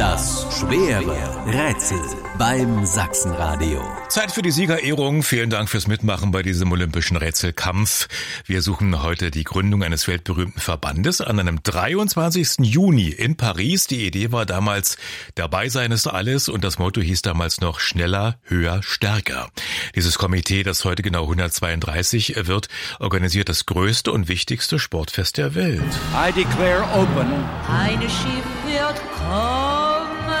Das schwere Rätsel beim Sachsenradio. Zeit für die Siegerehrung. Vielen Dank fürs Mitmachen bei diesem olympischen Rätselkampf. Wir suchen heute die Gründung eines weltberühmten Verbandes an einem 23. Juni in Paris. Die Idee war damals, dabei sein ist alles, und das Motto hieß damals noch schneller, höher, stärker. Dieses Komitee, das heute genau 132 wird, organisiert das größte und wichtigste Sportfest der Welt. I declare open. Eine Schiff wird kommen.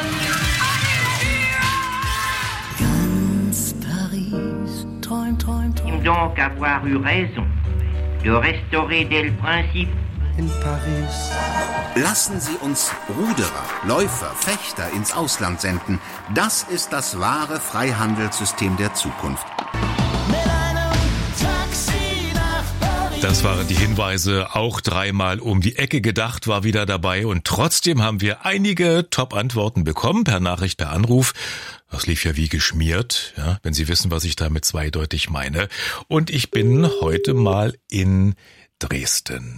Ganz Paris träumt. Donc avoir eu raison de restaurer le principe. In Paris. Lassen Sie uns Ruderer, Läufer, Fechter ins Ausland senden. Das ist das wahre Freihandelssystem der Zukunft. Das waren die Hinweise, auch dreimal um die Ecke gedacht war wieder dabei, und trotzdem haben wir einige Top-Antworten bekommen, per Nachricht, per Anruf. Das lief ja wie geschmiert, ja, wenn Sie wissen, was ich damit zweideutig meine. Und ich bin heute mal in Dresden.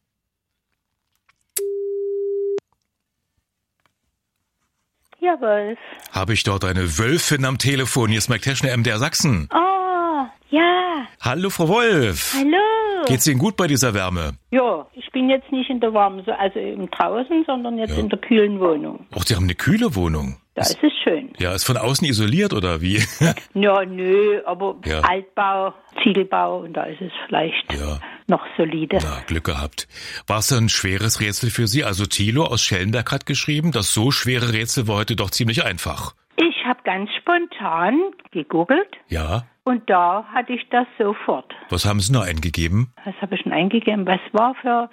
Ja, Wolf. Habe ich dort eine Wölfin am Telefon? Hier ist Mike Teschner, MDR Sachsen. Oh, ja. Hallo, Frau Wolf. Hallo. Geht's Ihnen gut bei dieser Wärme? Ja, ich bin jetzt nicht in der warmen, also im draußen, sondern jetzt in der kühlen Wohnung. Ach, Sie haben eine kühle Wohnung. Da ist es schön. Ja, ist von außen isoliert oder wie? Ja, nö, aber Ja. Altbau, Ziegelbau, und da ist es vielleicht noch solide. Na, Glück gehabt. War es ein schweres Rätsel für Sie? Also Thilo aus Schellenberg hat geschrieben, das so schwere Rätsel war heute doch ziemlich einfach. Ich habe ganz spontan gegoogelt. Ja. Und da hatte ich das sofort. Was haben Sie noch eingegeben? Was habe ich denn eingegeben? Was war für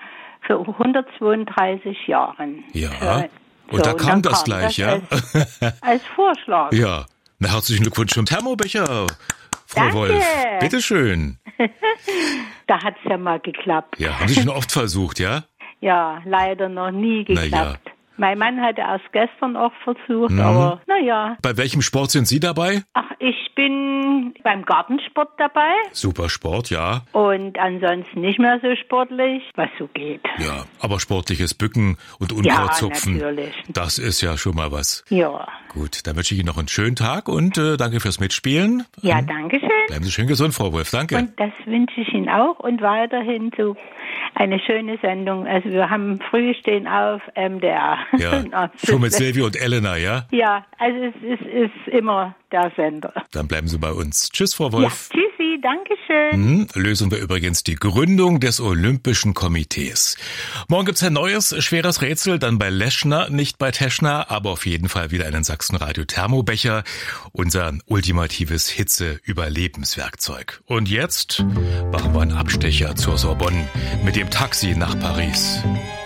132 Jahren? Ja. Und da kam das gleich, ja? Als Vorschlag. Ja. Na, herzlichen Glückwunsch zum Thermobecher, Frau Danke. Wolf. Bitteschön. Da hat's ja mal geklappt. Ja, haben Sie schon oft versucht, ja? Ja, leider noch nie geklappt. Na ja. Mein Mann hatte erst gestern auch versucht, aber naja. Bei welchem Sport sind Sie dabei? Ach, ich bin beim Gartensport dabei Super Sport, ja. und ansonsten nicht mehr so sportlich, was so geht. Ja, aber sportliches Bücken und Unkrautzupfen, natürlich. das ist ja schon mal was. Ja. Gut, dann wünsche ich Ihnen noch einen schönen Tag und danke fürs Mitspielen. Ja, danke schön. Bleiben Sie schön gesund, Frau Wolf, danke. Und das wünsche ich Ihnen auch und weiterhin so eine schöne Sendung. Also wir haben früh stehen auf MDR. Ja, schon mit Silvio und Elena, ja? Ja, also es ist immer der Sender. Dann bleiben Sie bei uns. Tschüss, Frau Ja, Wolf. tschüssi, Dankeschön. Lösen wir übrigens die Gründung des Olympischen Komitees. Morgen gibt's ein neues, schweres Rätsel, dann bei Leschner, nicht bei Teschner, aber auf jeden Fall wieder einen Sachsenradio Thermobecher, unser ultimatives Hitze-Überlebenswerkzeug. Und jetzt machen wir einen Abstecher zur Sorbonne mit dem Taxi nach Paris.